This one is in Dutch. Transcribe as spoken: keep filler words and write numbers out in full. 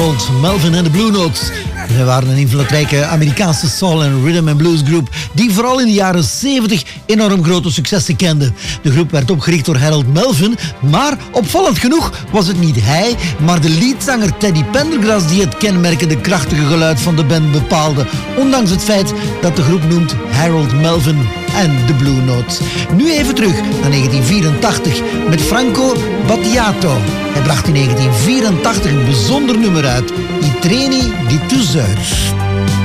Harold Melvin en de Blue Notes. Zij waren een invloedrijke Amerikaanse soul- en rhythm and blues groep die vooral in de jaren zeventig enorm grote successen kende. De groep werd opgericht door Harold Melvin, maar opvallend genoeg was het niet hij, maar de leadzanger Teddy Pendergrass die het kenmerkende krachtige geluid van de band bepaalde, ondanks het feit dat de groep noemt Harold Melvin en de Blue Notes. Nu even terug naar negentien vierentachtig met Franco Battiato. Hij bracht in negentien vierentachtig een bijzonder nummer uit, I treni di Tuzeur.